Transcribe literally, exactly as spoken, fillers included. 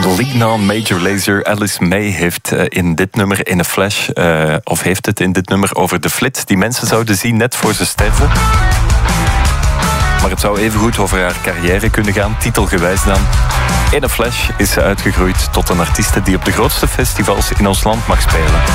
Lean On, Major Lazer. Alice May heeft in dit nummer in een flash, uh, of heeft het in dit nummer over de flits die mensen zouden zien net voor ze sterven. Maar het zou evengoed over haar carrière kunnen gaan, titelgewijs dan. In een flash is ze uitgegroeid tot een artieste die op de grootste festivals in ons land mag spelen.